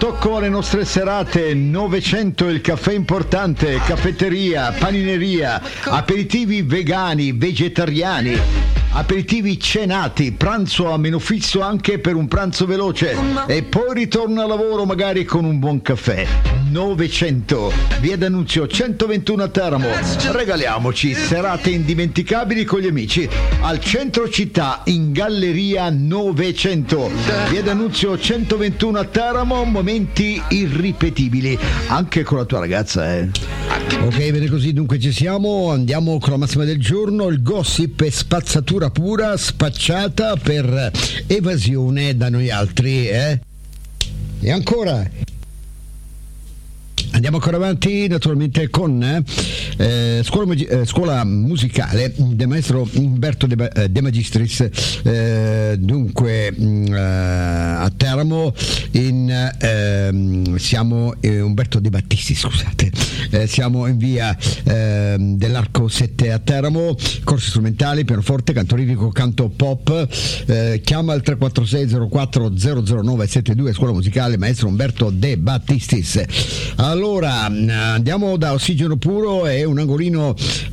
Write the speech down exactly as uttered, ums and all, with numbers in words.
tocco alle nostre serate. Novecento il caffè importante, caffetteria, panineria, aperitivi vegani, vegetariani, aperitivi cenati, pranzo a meno fisso anche per un pranzo veloce e poi ritorno al lavoro magari con un buon caffè. Novecento, via D'Annunzio centoventuno a Teramo. Regaliamoci serate indimenticabili con gli amici al centro città in Galleria Novecento, via D'Annunzio centoventuno a Teramo. Momenti irripetibili anche con la tua ragazza, eh. Ok, bene così, dunque ci siamo, andiamo con la massima del giorno. Il gossip è spazzatura pura, spacciata per evasione da noi altri, eh? E ancora andiamo ancora avanti naturalmente con eh, scuola, eh, scuola musicale del maestro Umberto De, eh, De Magistris, eh, dunque mh, eh, a Teramo in, eh, siamo eh, Umberto De Battisti, scusate, eh, siamo in via eh, dell'Arco sette a Teramo, corsi strumentali, pianoforte, canto lirico, canto pop. Eh, chiama il tre quattro sei zero quattro zero zero nove sette due, scuola musicale maestro Umberto De Battistis. Allora andiamo da Ossigeno Puro, è un angolino